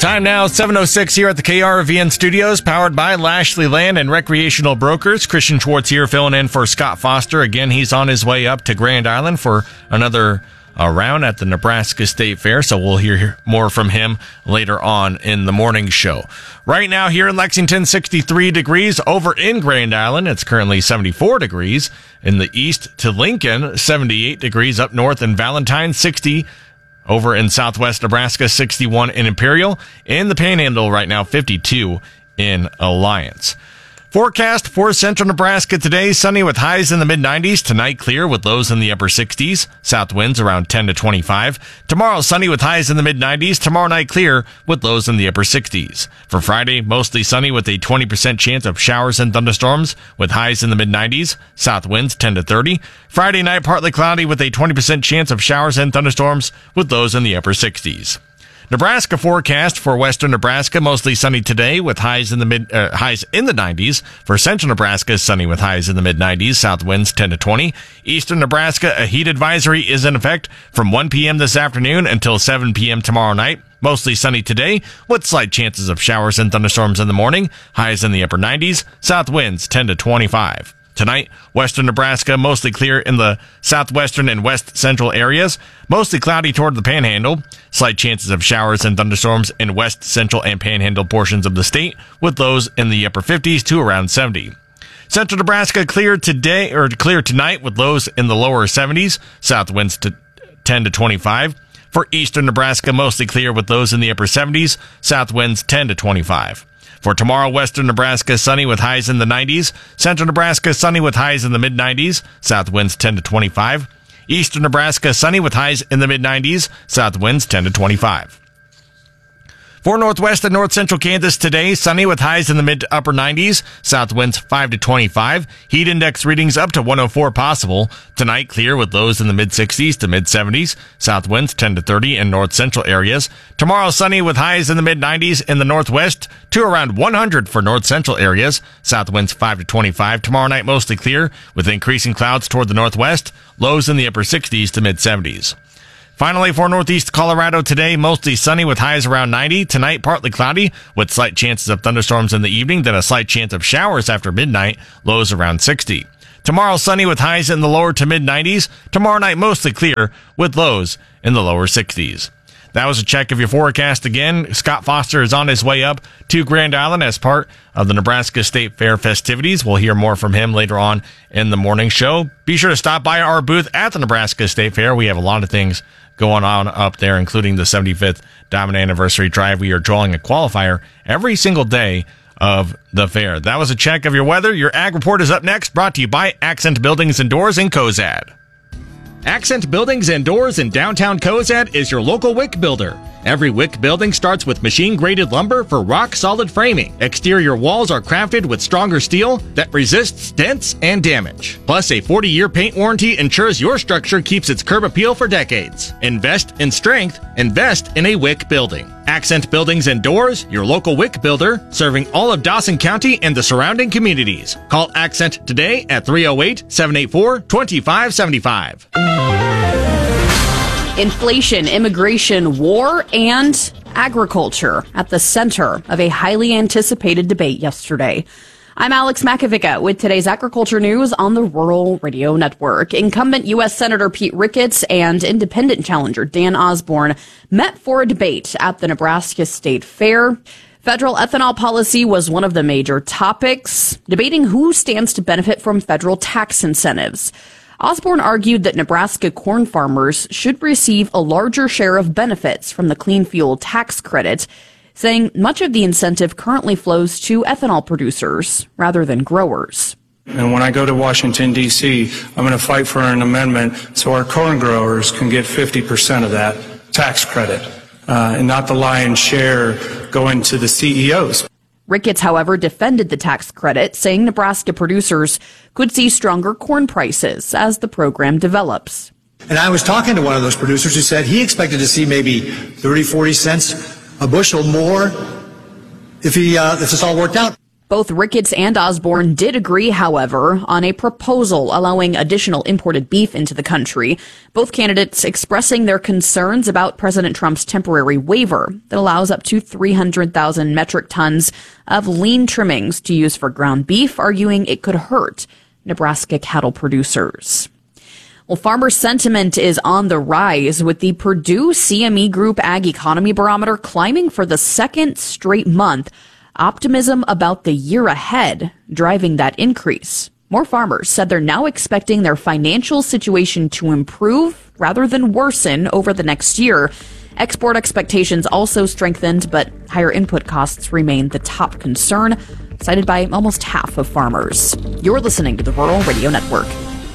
Time now, 7:06 here at the KRVN studios, powered by Lashley Land and Recreational Brokers. Christian Schwartz here filling in for Scott Foster. Again, he's on his way up to Grand Island for another round at the Nebraska State Fair, so we'll hear more from him later on in the morning show. Right now here in Lexington, 63 degrees. Over in Grand Island, it's currently 74 degrees. In the east to Lincoln, 78 degrees. Up north in Valentine, 60. Over in southwest Nebraska, 61 in Imperial. In the Panhandle right now, 52 in Alliance. Forecast for central Nebraska today, sunny with highs in the mid-90s. Tonight, clear with lows in the upper 60s. South winds around 10 to 25. Tomorrow, sunny with highs in the mid-90s. Tomorrow night, clear with lows in the upper 60s. For Friday, mostly sunny with a 20% chance of showers and thunderstorms with highs in the mid-90s. South winds 10 to 30. Friday night, partly cloudy with a 20% chance of showers and thunderstorms with lows in the upper 60s. Nebraska forecast for western Nebraska, mostly sunny today with highs in the highs in the 90s. For central Nebraska, sunny with highs in the mid-90s. South winds 10 to 20. Eastern Nebraska, a heat advisory is in effect from 1 p.m. this afternoon until 7 p.m. tomorrow night. Mostly sunny today with slight chances of showers and thunderstorms in the morning. Highs in the upper 90s. South winds 10 to 25. Tonight, western Nebraska, mostly clear in the southwestern and west central areas. Mostly cloudy toward the Panhandle. Slight chances of showers and thunderstorms in west central and Panhandle portions of the state, with lows in the upper 50s to around 70. Central Nebraska clear today, or clear tonight, with lows in the lower 70s. South winds to 10 to 25. For eastern Nebraska, mostly clear with lows in the upper 70s. South winds 10 to 25. For tomorrow, western Nebraska, sunny with highs in the 90s. Central Nebraska, sunny with highs in the mid-90s. South winds 10 to 25. Eastern Nebraska, sunny with highs in the mid-90s. South winds 10 to 25. For northwest and north central Kansas today, sunny with highs in the mid to upper 90s. South winds 5 to 25. Heat index readings up to 104 possible. Tonight, clear with lows in the mid 60s to mid 70s. South winds 10 to 30 in north central areas. Tomorrow, sunny with highs in the mid 90s in the northwest to around 100 for north central areas. South winds 5 to 25. Tomorrow night, mostly clear with increasing clouds toward the northwest. Lows in the upper 60s to mid 70s. Finally, for northeast Colorado today, mostly sunny with highs around 90. Tonight, partly cloudy with slight chances of thunderstorms in the evening, then a slight chance of showers after midnight, lows around 60. Tomorrow, sunny with highs in the lower to mid-90s. Tomorrow night, mostly clear with lows in the lower 60s. That was a check of your forecast again. Scott Foster is on his way up to Grand Island as part of the Nebraska State Fair festivities. We'll hear more from him later on in the morning show. Be sure to stop by our booth at the Nebraska State Fair. We have a lot of things going on up there, including the 75th Diamond Anniversary Drive. We are drawing a qualifier every single day of the fair. That was a check of your weather. Your Ag Report is up next, brought to you by Accent Buildings and Doors in Cozad. Accent Buildings and Doors in downtown Cozad is your local WIC builder. Every WIC building starts with machine-graded lumber for rock-solid framing. Exterior walls are crafted with stronger steel that resists dents and damage. Plus, a 40-year paint warranty ensures your structure keeps its curb appeal for decades. Invest in strength. Invest in a WIC building. Accent Buildings and Doors, your local WIC builder, serving all of Dawson County and the surrounding communities. Call Accent today at 308-784-2575. Inflation, immigration, war, and agriculture at the center of a highly anticipated debate yesterday. I'm Alex Makovica with today's agriculture news on the Rural Radio Network. Incumbent U.S. Senator Pete Ricketts and independent challenger Dan Osborne met for a debate at the Nebraska State Fair. Federal ethanol policy was one of the major topics, debating who stands to benefit from federal tax incentives. Osborne argued that Nebraska corn farmers should receive a larger share of benefits from the clean fuel tax credit, saying much of the incentive currently flows to ethanol producers rather than growers. And when I go to Washington, D.C., I'm going to fight for an amendment so our corn growers can get 50% of that tax credit and not the lion's share going to the CEOs. Ricketts, however, defended the tax credit, saying Nebraska producers could see stronger corn prices as the program develops. And I was talking to one of those producers who said he expected to see maybe 30, 40 cents a bushel more if this all worked out. Both Ricketts and Osborne did agree, however, on a proposal allowing additional imported beef into the country. Both candidates expressing their concerns about President Trump's temporary waiver that allows up to 300,000 metric tons of lean trimmings to use for ground beef, arguing it could hurt Nebraska cattle producers. Well, farmer sentiment is on the rise, with the Purdue CME Group Ag Economy Barometer climbing for the second straight month. Optimism about the year ahead driving that increase. More farmers said they're now expecting their financial situation to improve rather than worsen over the next year. Export expectations also strengthened, but higher input costs remain the top concern, cited by almost half of farmers. You're listening to the Rural Radio Network.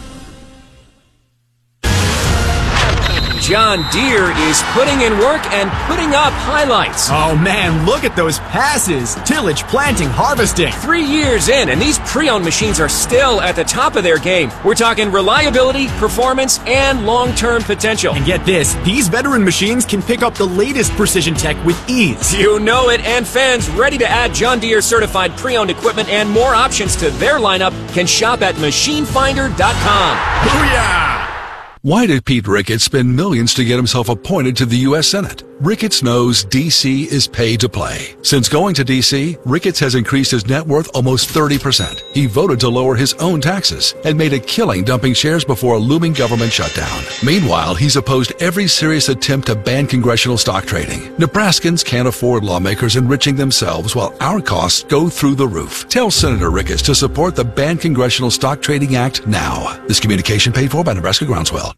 John Deere is putting in work and putting up highlights. Oh man, look at those passes. Tillage, planting, harvesting. 3 years in, and these pre-owned machines are still at the top of their game. We're talking reliability, performance, and long-term potential. And get this, these veteran machines can pick up the latest precision tech with ease. You know it, and fans ready to add John Deere certified pre-owned equipment and more options to their lineup can shop at machinefinder.com. Booyah! Why did Pete Ricketts spend millions to get himself appointed to the U.S. Senate? Ricketts knows D.C. is paid to play. Since going to D.C., Ricketts has increased his net worth almost 30%. He voted to lower his own taxes and made a killing dumping shares before a looming government shutdown. Meanwhile, he's opposed every serious attempt to ban congressional stock trading. Nebraskans can't afford lawmakers enriching themselves while our costs go through the roof. Tell Senator Ricketts to support the Ban Congressional Stock Trading Act now. This communication paid for by Nebraska Groundswell.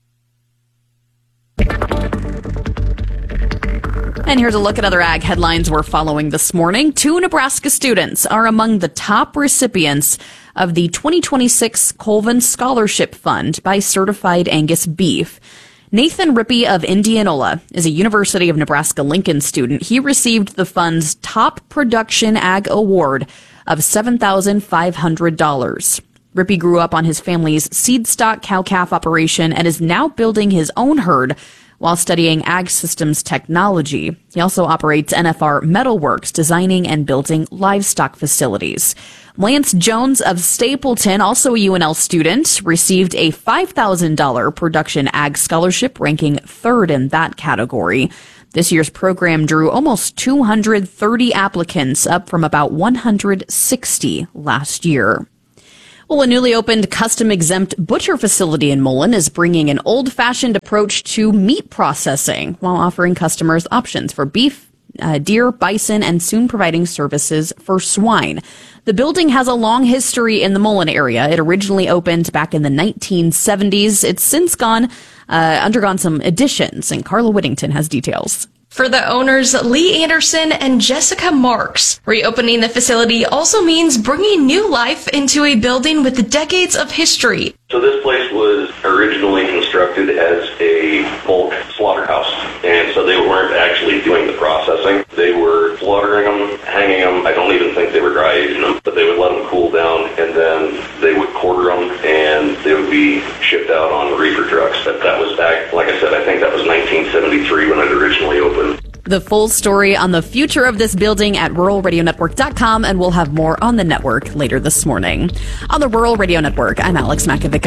And here's a look at other ag headlines we're following this morning. 2 Nebraska students are among the top recipients of the 2026 Colvin Scholarship Fund by Certified Angus Beef. Nathan Rippey of Indianola is a University of Nebraska-Lincoln student. He received the fund's Top Production Ag Award of $7,500. Rippey grew up on his family's seed stock cow-calf operation and is now building his own herd while studying ag systems technology. He also operates NFR Metalworks, designing and building livestock facilities. Lance Jones of Stapleton, also a UNL student, received a $5,000 production ag scholarship, ranking 3rd in that category. This year's program drew almost 230 applicants, up from about 160 last year. Well, a newly opened custom-exempt butcher facility in Mullen is bringing an old-fashioned approach to meat processing while offering customers options for beef, deer, bison, and soon providing services for swine. The building has a long history in the Mullen area. It originally opened back in the 1970s. It's since undergone some additions, and Carla Whittington has details. For the owners, Lee Anderson and Jessica Marks, reopening the facility also means bringing new life into a building with decades of history. So this place was originally constructed as a bulk slaughterhouse, and so they weren't actually doing the processing. They were slaughtering them, hanging them. I don't even think they were dry aging them, but they would let them cool down, and then they would quarter them, and they would be shipped out on reefer trucks. That was back, like I said, I think that was 1973 when it originally opened. The full story on the future of this building at ruralradionetwork.com, and we'll have more on the network later this morning. On the Rural Radio Network, I'm Alex Makovica.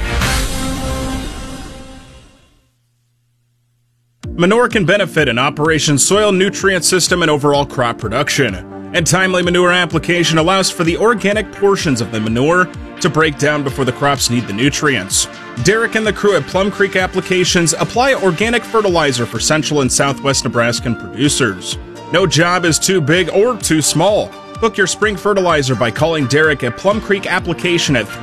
Manure can benefit in Operation Soil Nutrient System and overall crop production. And timely manure application allows for the organic portions of the manure to break down before the crops need the nutrients. Derek and the crew at Plum Creek Applications apply organic fertilizer for central and southwest Nebraskan producers. No job is too big or too small. Book your spring fertilizer by calling Derek at Plum Creek Application at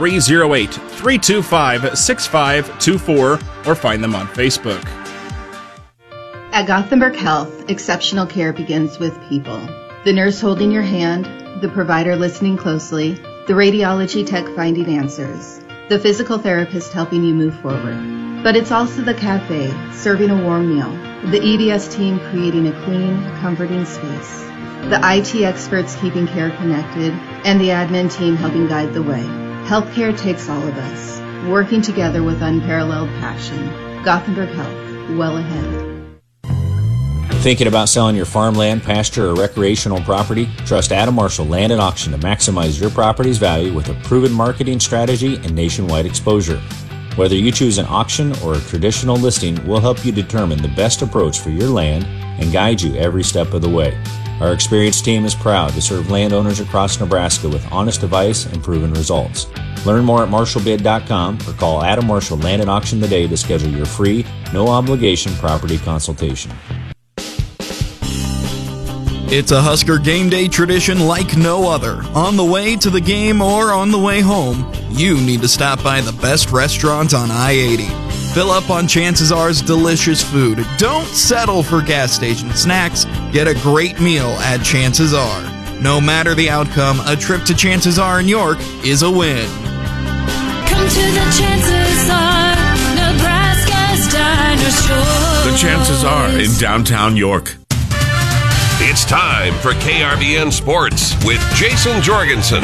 308-325-6524 or find them on Facebook. At Gothenburg Health, exceptional care begins with people. The nurse holding your hand, the provider listening closely, the radiology tech finding answers, the physical therapist helping you move forward. But it's also the cafe serving a warm meal, the EDS team creating a clean, comforting space, the IT experts keeping care connected, and the admin team helping guide the way. Healthcare takes all of us, working together with unparalleled passion. Gothenburg Health, well ahead. Thinking about selling your farmland, pasture, or recreational property? Trust Adam Marshall Land and Auction to maximize your property's value with a proven marketing strategy and nationwide exposure. Whether you choose an auction or a traditional listing, we'll help you determine the best approach for your land and guide you every step of the way. Our experienced team is proud to serve landowners across Nebraska with honest advice and proven results. Learn more at marshallbid.com or call Adam Marshall Land and Auction today to schedule your free, no-obligation property consultation. It's a Husker game day tradition like no other. On the way to the game or on the way home, you need to stop by the best restaurant on I-80. Fill up on Chances R's delicious food. Don't settle for gas station snacks. Get a great meal at Chances R. No matter the outcome, a trip to Chances R in York is a win. Come to the Chances R, Nebraska's Diner Store. The Chances R in downtown York. It's time for KRVN Sports with Jason Jorgensen.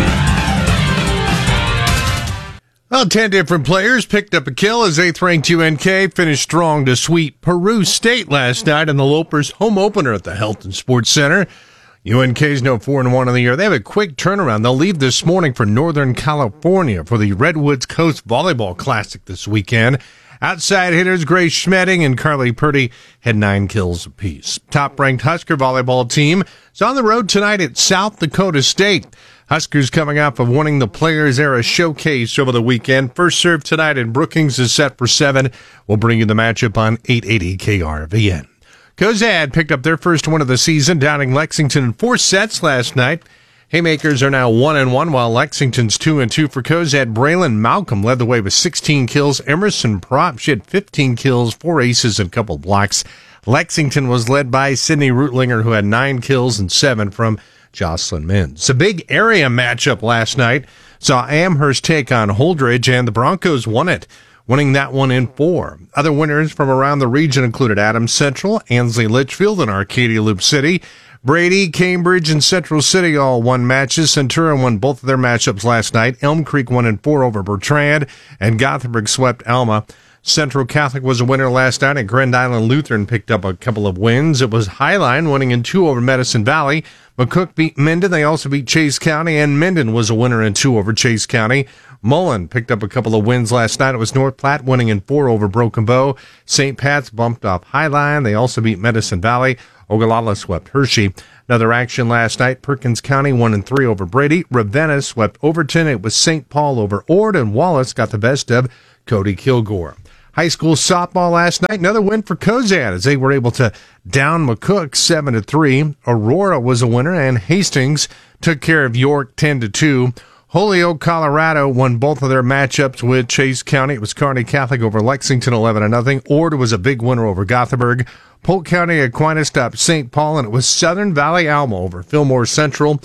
Well, 10 different players picked up a kill as 8th-ranked UNK finished strong to sweep Peru State last night in the Lopers home opener at the Health and Sports Center. UNK's now 4-1 in the year. They have a quick turnaround. They'll leave this morning for Northern California for the Redwoods Coast Volleyball Classic this weekend. Outside hitters Grace Schmedding and Carly Purdy had 9 kills apiece. Top-ranked Husker volleyball team is on the road tonight at South Dakota State. Huskers coming off of winning the Players Era Showcase over the weekend. First serve tonight, and Brookings is set for 7. We'll bring you the matchup on 880 KRVN. Cozad picked up their first win of the season, downing Lexington in 4 sets last night. Haymakers are now 1-1, while Lexington's 2-2 for Cozad. Braylon Malcolm led the way with 16 kills. Emerson Prop, she had 15 kills, 4 aces, and a couple blocks. Lexington was led by Sydney Rootlinger, who had 9 kills and 7 from Jocelyn Mins. A big area matchup last night saw Amherst take on Holdridge, and the Broncos won it, winning that one in 4. Other winners from around the region included Adams Central, Ansley Litchfield, and Arcadia Loop City. Brady, Cambridge, and Central City all won matches. Centurion won both of their matchups last night. Elm Creek won in 4 over Bertrand, and Gothenburg swept Alma. Central Catholic was a winner last night, and Grand Island Lutheran picked up a couple of wins. It was Highline winning in 2 over Medicine Valley. McCook beat Minden. They also beat Chase County, and Minden was a winner in 2 over Chase County. Mullen picked up a couple of wins last night. It was North Platte winning in 4 over Broken Bow. St. Pat's bumped off Highline. They also beat Medicine Valley. Ogallala swept Hershey. Another action last night, Perkins County won in 3 over Brady. Ravenna swept Overton. It was St. Paul over Ord, and Wallace got the best of Cody Kilgore. High school softball last night, another win for Cozad as they were able to down McCook 7-3. Aurora was a winner, and Hastings took care of York 10-2. Holyoke, Colorado won both of their matchups with Chase County. It was Kearney Catholic over Lexington 11-0. Ord was a big winner over Gothenburg. Polk County Aquinas stopped St. Paul, and it was Southern Valley Alma over Fillmore Central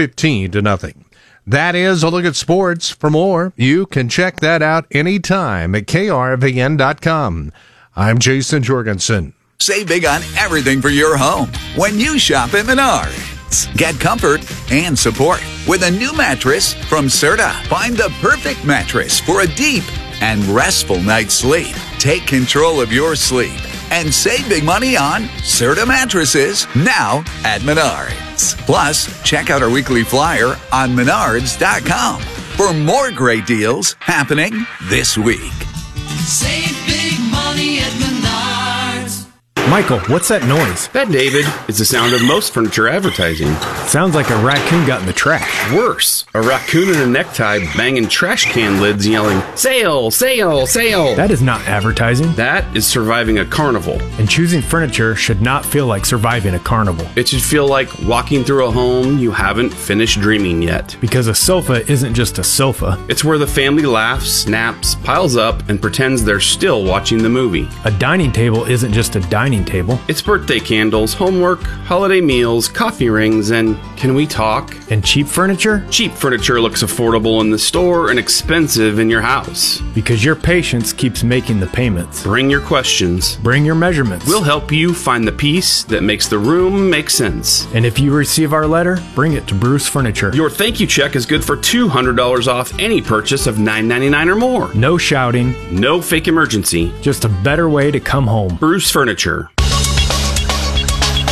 15-0. That is a look at sports. For more, you can check that out anytime at krvn.com. I'm Jason Jorgensen. Save big on everything for your home when you shop at Menards. Get comfort and support with a new mattress from Serta. Find the perfect mattress for a deep and restful night's sleep. Take control of your sleep and save big money on Serta mattresses now at Menards. Plus, check out our weekly flyer on menards.com for more great deals happening this week. Save big money at Menards. Michael, what's that noise? That, David, is the sound of most furniture advertising. Sounds like a raccoon got in the trash. Worse, a raccoon in a necktie banging trash can lids yelling, "Sale, sale, sale." That is not advertising. That is surviving a carnival. And choosing furniture should not feel like surviving a carnival. It should feel like walking through a home you haven't finished dreaming yet. Because a sofa isn't just a sofa. It's where the family laughs, snaps, piles up, and pretends they're still watching the movie. A dining table isn't just a dining table. It's birthday candles, homework, holiday meals, coffee rings, and can we talk? And cheap furniture? Cheap furniture looks affordable in the store and expensive in your house. Because your patience keeps making the payments. Bring your questions. Bring your measurements. We'll help you find the piece that makes the room make sense. And if you receive our letter, bring it to Bruce Furniture. Your thank you check is good for $200 off any purchase of $9.99 or more. No shouting. No fake emergency. Just a better way to come home. Bruce Furniture.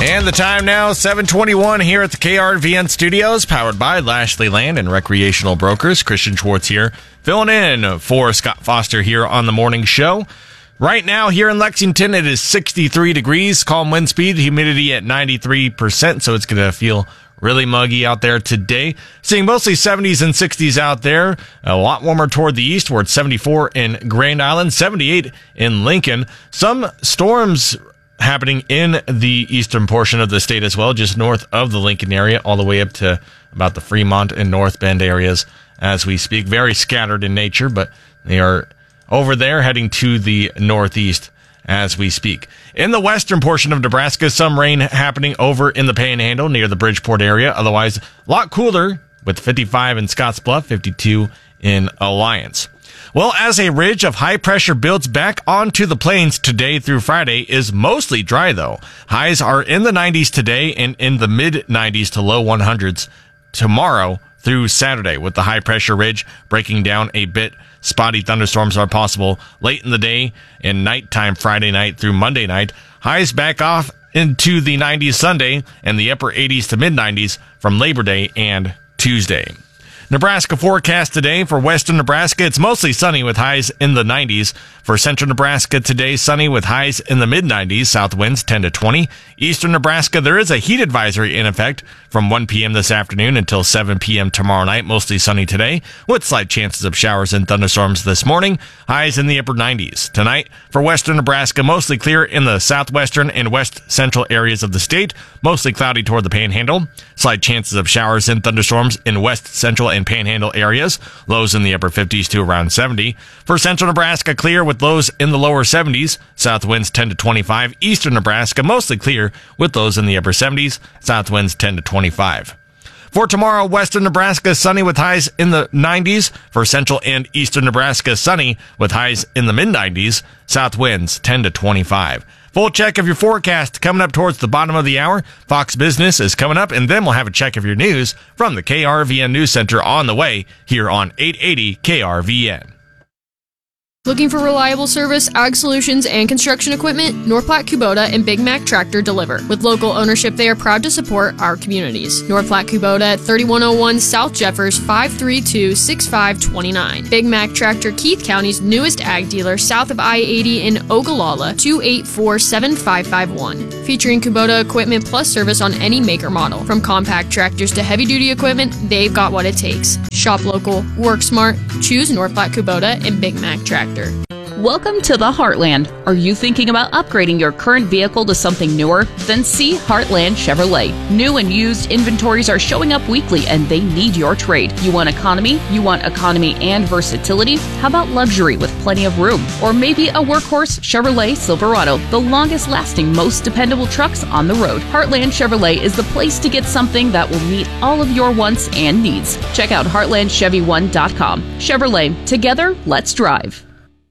And the time now, 7:21 here at the KRVN studios, powered by Lashley Land and Recreational Brokers. Christian Schwartz here, filling in for Scott Foster here on the morning show. Right now here in Lexington, it is 63 degrees, calm wind speed, humidity at 93%, so it's going to feel really muggy out there today. Seeing mostly 70s and 60s out there. A lot warmer toward the east, where it's 74 in Grand Island, 78 in Lincoln. Some storms happening in the eastern portion of the state as well, just north of the Lincoln area, all the way up to about the Fremont and North Bend areas as we speak. Very scattered in nature, but they are over there heading to the northeast as we speak. In the western portion of Nebraska, some rain happening over in the Panhandle near the Bridgeport area. Otherwise, a lot cooler with 55 in Scottsbluff, 52 in Alliance. Well, as a ridge of high pressure builds back onto the plains today through Friday is mostly dry, though. Highs are in the 90s today and in the mid 90s to low 100s tomorrow through Saturday, with the high pressure ridge breaking down a bit. Spotty thunderstorms are possible late in the day and nighttime Friday night through Monday night. Highs back off into the 90s Sunday and the upper 80s to mid 90s from Labor Day and Tuesday. Nebraska forecast today for western Nebraska. It's mostly sunny with highs in the 90s. For central Nebraska today, sunny with highs in the mid-90s. South winds 10 to 20. Eastern Nebraska, there is a heat advisory in effect from 1 p.m. this afternoon until 7 p.m. tomorrow night. Mostly sunny today with slight chances of showers and thunderstorms this morning. Highs in the upper 90s. Tonight, for western Nebraska, mostly clear in the southwestern and west central areas of the state. Mostly cloudy toward the Panhandle. Slight chances of showers and thunderstorms in west central and Panhandle areas. Lows in the upper 50s to around 70. For central Nebraska, clear with lows in the lower 70s. South winds 10 to 25. Eastern Nebraska, mostly clear with lows in the upper 70s. South winds 10 to 25. For tomorrow, western Nebraska, sunny with highs in the 90s. For central and eastern Nebraska, sunny with highs in the mid-90s. South winds 10 to 25. Full check of your forecast coming up towards the bottom of the hour. Fox Business is coming up, and then we'll have a check of your news from the KRVN News Center on the way here on 880 KRVN. Looking for reliable service, ag solutions, and construction equipment? North Platte Kubota and Big Mac Tractor deliver. With local ownership, they are proud to support our communities. North Platte Kubota at 3101 South Jeffers, 532-6529. Big Mac Tractor, Keith County's newest ag dealer, south of I-80 in Ogallala, 284-7551. Featuring Kubota equipment plus service on any maker model. From compact tractors to heavy-duty equipment, they've got what it takes. Shop local, work smart, choose North Platte Kubota and Big Mac Tractor. Welcome to the Heartland. Are you thinking about upgrading your current vehicle to something newer? Then see Heartland Chevrolet. New and used inventories are showing up weekly and they need your trade. You want economy? You want economy and versatility? How about luxury with plenty of room? Or maybe a workhorse Chevrolet Silverado, the longest lasting, most dependable trucks on the road. Heartland Chevrolet is the place to get something that will meet all of your wants and needs. Check out heartlandchevy1.com. Chevrolet, together, let's drive.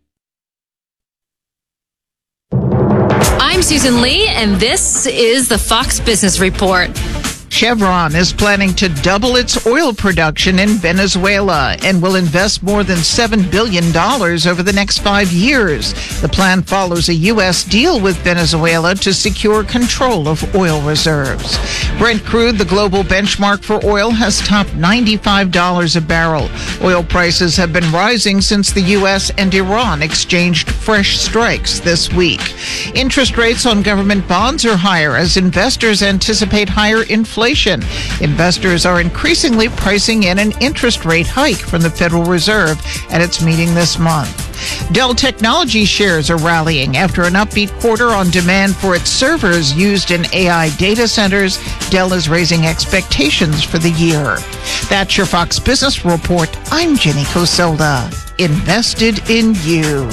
I'm Susan Lee, and this is the Fox Business Report. Chevron is planning to double its oil production in Venezuela and will invest more than $7 billion over the next 5 years. The plan follows a U.S. deal with Venezuela to secure control of oil reserves. Brent crude, the global benchmark for oil, has topped $95 a barrel. Oil prices have been rising since the U.S. and Iran exchanged fresh strikes this week. Interest rates on government bonds are higher as investors anticipate higher inflation. Investors are increasingly pricing in an interest rate hike from the Federal Reserve at its meeting this month. Dell Technologies shares are rallying after an upbeat quarter on demand for its servers used in AI data centers. Dell is raising expectations for the year. That's your Fox Business Report. I'm Jenny Coselda. Invested in you.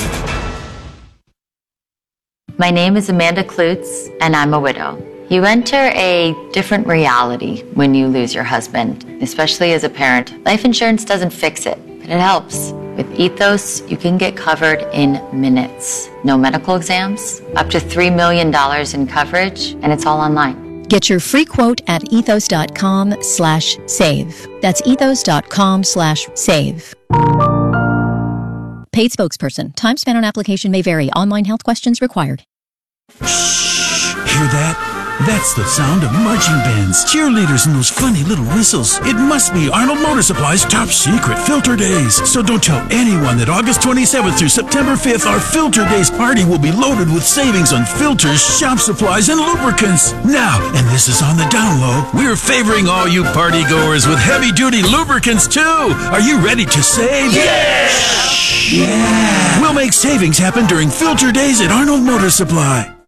My name is Amanda Klutz, and I'm a widow. You enter a different reality when you lose your husband, especially as a parent. Life insurance doesn't fix it, but it helps. With Ethos, you can get covered in minutes. No medical exams, up to $3 million in coverage, and it's all online. Get your free quote at ethos.com/save. That's ethos.com/save. Paid spokesperson. Time spent on application may vary. Online health questions required. Shh. Hear that? That's the sound of marching bands, cheerleaders, and those funny little whistles. It must be Arnold Motor Supply's top secret Filter Days. So don't tell anyone that August 27th through September 5th, our Filter Days party will be loaded with savings on filters, shop supplies, and lubricants. Now, and this is on the down low, we're favoring all you party goers with heavy-duty lubricants too. Are you ready to save? Yeah! We'll make savings happen during Filter Days at Arnold Motor Supply.